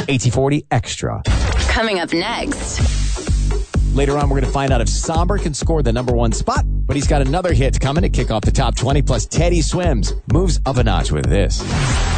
AT40 Extra. Coming up next. Later on, we're going to find out if Somber can score the number one spot, but he's got another hit coming to kick off the top 20, plus Teddy Swims moves up a notch with this.